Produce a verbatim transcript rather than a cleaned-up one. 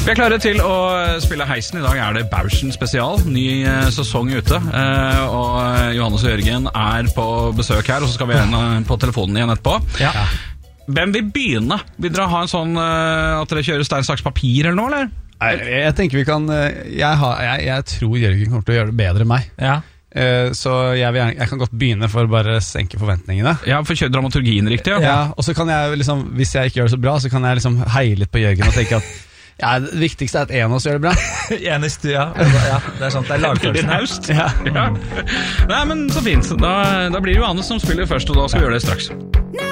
Vi er klare til å spille heisen. I dag er det Bauschen spesial. Ny eh, sesong ute. Eh, og Johannes og Jørgen er på besøk her, og så skal vi igjen på telefonen igjen etterpå. Ja. Hvem vil begynne? Vil dere ha en sånn eh, at dere kjører stein, saks, papir eller noe, eller? Nei, jeg tenker vi kan jeg, har, jeg, jeg tror Jørgen kommer til å gjøre det bedre enn meg. Ja. Uh, så jeg, vil gjerne, jeg kan godt begynne for å bare senke forventningene. Ja, for å kjøre dramaturgien riktig. Ja, ja og så kan jeg liksom, hvis jeg ikke gjør det så bra, så kan jeg liksom heie litt på Jørgen og tenke at ja, det viktigste er at en av oss gjør det bra. Eneste, ja. ja. Det er sant, det er lagfølelsen. Haust. Ja. Ja. Nei, men så fint. Da, da blir det Johannes som spiller først, og da skal vi gjøre det straks.